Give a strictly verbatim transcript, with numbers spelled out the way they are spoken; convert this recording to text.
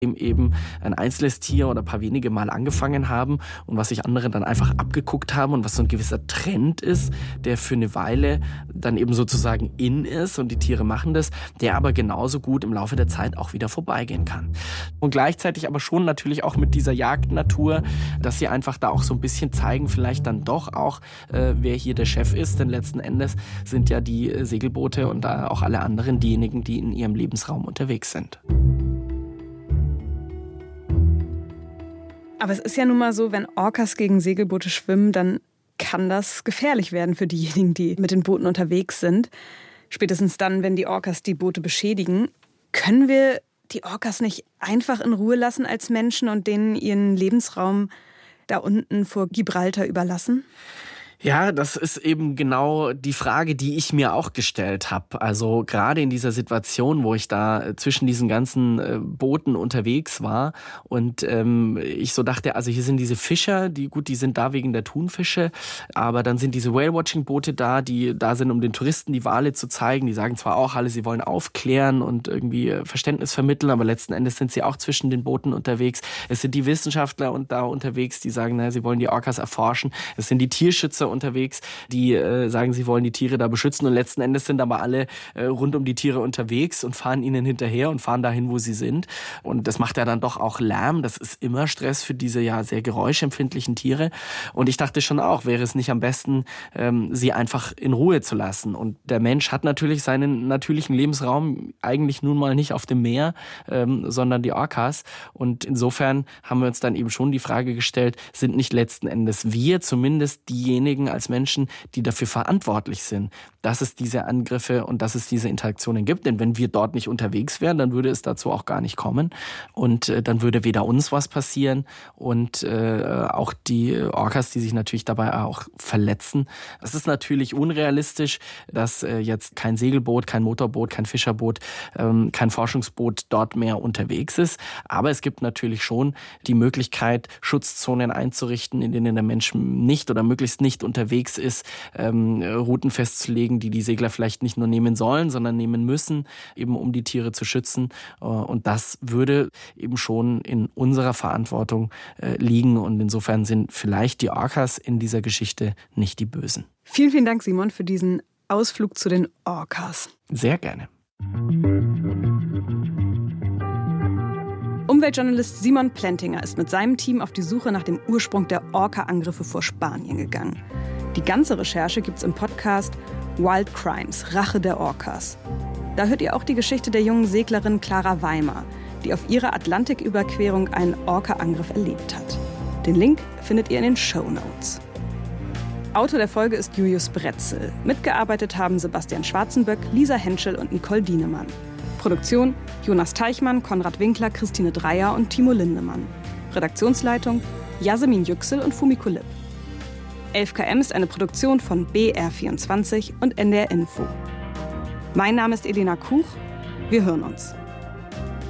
eben ein einzelnes Tier oder ein paar wenige Mal angefangen haben und was sich andere dann einfach abgeguckt haben und was so ein gewisser Trend ist, der für eine Weile dann eben sozusagen in ist und die Tiere machen das, der aber genauso gut im Laufe der Zeit auch wieder vorbeigehen kann. Und gleichzeitig aber schon natürlich auch mit dieser Jagdnatur, dass sie einfach da auch so ein bisschen zeigen, vielleicht dann doch auch, äh, wer hier der Chef ist, denn letzten Endes sind ja die äh, Segelboote und äh, auch alle anderen diejenigen, die in ihrem Lebensraum unterwegs sind. Aber es ist ja nun mal so, wenn Orcas gegen Segelboote schwimmen, dann kann das gefährlich werden für diejenigen, die mit den Booten unterwegs sind. Spätestens dann, wenn die Orcas die Boote beschädigen. Können wir die Orcas nicht einfach in Ruhe lassen als Menschen und denen ihren Lebensraum da unten vor Gibraltar überlassen? Ja, das ist eben genau die Frage, die ich mir auch gestellt habe. Also gerade in dieser Situation, wo ich da zwischen diesen ganzen äh, Booten unterwegs war und ähm, ich so dachte, also hier sind diese Fischer, die gut, die sind da wegen der Thunfische, aber dann sind diese Whale-Watching-Boote da, die da sind, um den Touristen die Wale zu zeigen. Die sagen zwar auch alle, sie wollen aufklären und irgendwie Verständnis vermitteln, aber letzten Endes sind sie auch zwischen den Booten unterwegs. Es sind die Wissenschaftler und da unterwegs, die sagen, na, sie wollen die Orcas erforschen. Es sind die Tierschützer unterwegs, die äh, sagen, sie wollen die Tiere da beschützen und letzten Endes sind aber alle äh, rund um die Tiere unterwegs und fahren ihnen hinterher und fahren dahin, wo sie sind. Und das macht ja dann doch auch Lärm. Das ist immer Stress für diese ja sehr geräuschempfindlichen Tiere. Und ich dachte schon auch, wäre es nicht am besten, ähm, sie einfach in Ruhe zu lassen. Und der Mensch hat natürlich seinen natürlichen Lebensraum eigentlich nun mal nicht auf dem Meer, ähm, sondern die Orcas. Und insofern haben wir uns dann eben schon die Frage gestellt, sind nicht letzten Endes wir zumindest diejenigen als Menschen, die dafür verantwortlich sind, dass es diese Angriffe und dass es diese Interaktionen gibt. Denn wenn wir dort nicht unterwegs wären, dann würde es dazu auch gar nicht kommen. Und äh, dann würde weder uns was passieren und äh, auch die Orcas, die sich natürlich dabei auch verletzen. Es ist natürlich unrealistisch, dass äh, jetzt kein Segelboot, kein Motorboot, kein Fischerboot, ähm, kein Forschungsboot dort mehr unterwegs ist. Aber es gibt natürlich schon die Möglichkeit, Schutzzonen einzurichten, in denen der Mensch nicht oder möglichst nicht unterwegs ist, ähm, Routen festzulegen, die die Segler vielleicht nicht nur nehmen sollen, sondern nehmen müssen, eben um die Tiere zu schützen. Und das würde eben schon in unserer Verantwortung äh, liegen. Und insofern sind vielleicht die Orcas in dieser Geschichte nicht die Bösen. Vielen, vielen Dank, Simon, für diesen Ausflug zu den Orcas. Sehr gerne. Umweltjournalist Simon Plentinger ist mit seinem Team auf die Suche nach dem Ursprung der Orca-Angriffe vor Spanien gegangen. Die ganze Recherche gibt's im Podcast Wild Crimes – Rache der Orcas. Da hört ihr auch die Geschichte der jungen Seglerin Clara Weimar, die auf ihrer Atlantiküberquerung einen Orca-Angriff erlebt hat. Den Link findet ihr in den Shownotes. Autor der Folge ist Julius Bretzel. Mitgearbeitet haben Sebastian Schwarzenböck, Lisa Henschel und Nicole Dienemann. Produktion Jonas Teichmann, Konrad Winkler, Christine Dreier und Timo Lindemann. Redaktionsleitung Yasemin Yüksel und Fumiko Lipp. elf K M ist eine Produktion von B R vierundzwanzig und N D R Info. Mein Name ist Elena Kuch. Wir hören uns.